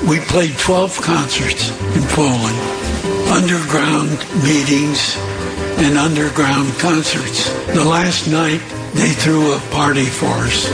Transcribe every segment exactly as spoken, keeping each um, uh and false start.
we played twelve concerts in Poland, underground meetings and underground concerts. The last night, they threw a party for us.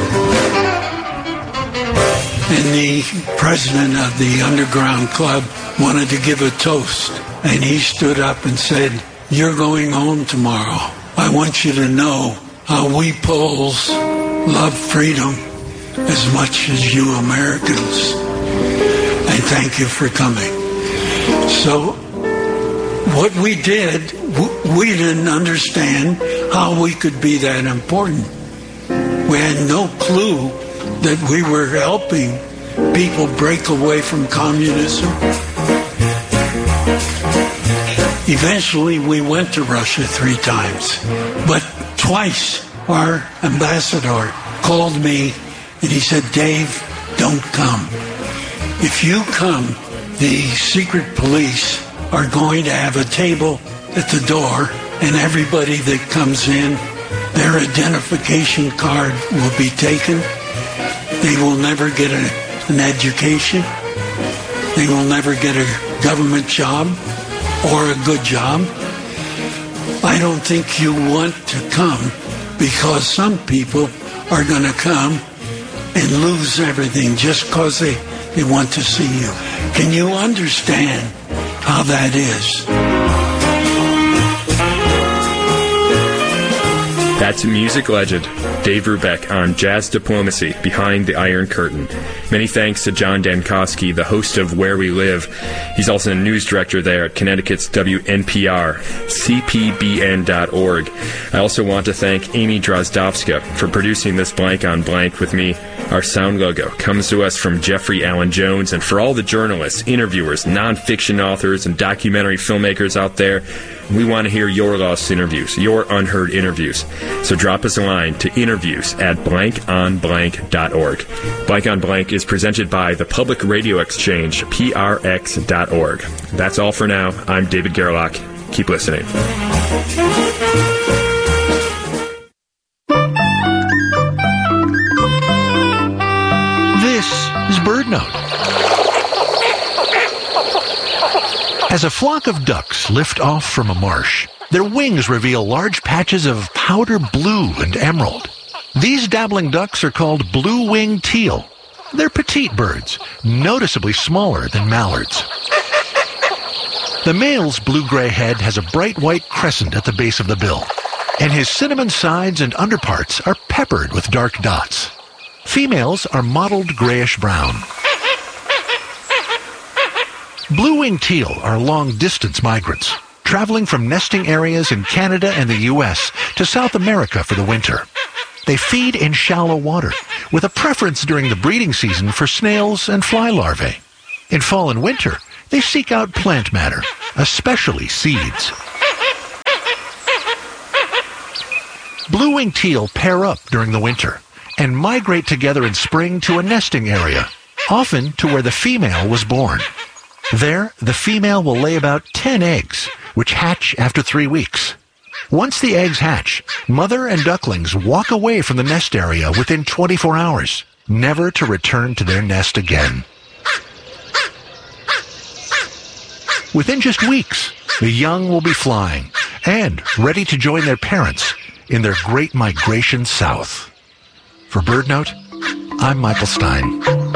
And the president of the underground club wanted to give a toast. And he stood up and said, "You're going home tomorrow. I want you to know how we Poles love freedom as much as you Americans. And thank you for coming." So what we did, we didn't understand how we could be that important. We had no clue that we were helping people break away from communism. Eventually, we went to Russia three times, but twice our ambassador called me and he said, "Dave, don't come. If you come, the secret police are going to have a table at the door, and everybody that comes in, their identification card will be taken. They will never get a, an education. They will never get a government job or a good job. I don't think you want to come because some people are going to come and lose everything just because they, they want to see you." Can you understand how that is? That's music legend Dave Brubeck on Jazz Diplomacy, Behind the Iron Curtain. Many thanks to John Dankosky, the host of Where We Live. He's also a news director there at Connecticut's W N P R, C P B N dot org. I also want to thank Amy Drozdowska for producing this Blank on Blank with me. Our sound logo comes to us from Jeffrey Allen Jones, and for all the journalists, interviewers, nonfiction authors, and documentary filmmakers out there, we want to hear your lost interviews, your unheard interviews. So drop us a line to interviews at blank on blank dot org. Blank on Blank is presented by the Public Radio Exchange, P R X dot org. That's all for now. I'm David Gerlach. Keep listening. This is BirdNote. As a flock of ducks lift off from a marsh, their wings reveal large patches of powder blue and emerald. These dabbling ducks are called blue-winged teal. They're petite birds, noticeably smaller than mallards. The male's blue-gray head has a bright white crescent at the base of the bill, and his cinnamon sides and underparts are peppered with dark dots. Females are mottled grayish-brown. Blue-winged teal are long-distance migrants, traveling from nesting areas in Canada and the U S to South America for the winter. They feed in shallow water, with a preference during the breeding season for snails and fly larvae. In fall and winter, they seek out plant matter, especially seeds. Blue-winged teal pair up during the winter and migrate together in spring to a nesting area, often to where the female was born. There, the female will lay about ten eggs, which hatch after three weeks. Once the eggs hatch, mother and ducklings walk away from the nest area within twenty-four hours, never to return to their nest again. Within just weeks, the young will be flying and ready to join their parents in their great migration south. For BirdNote, I'm Michael Stein.